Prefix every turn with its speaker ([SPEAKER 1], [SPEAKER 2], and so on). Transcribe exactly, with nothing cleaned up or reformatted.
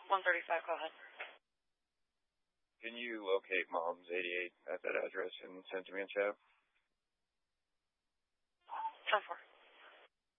[SPEAKER 1] one thirty-five, go ahead.
[SPEAKER 2] Can you locate Mom's eighty-eight at that address and send to me in chat?
[SPEAKER 1] ten four.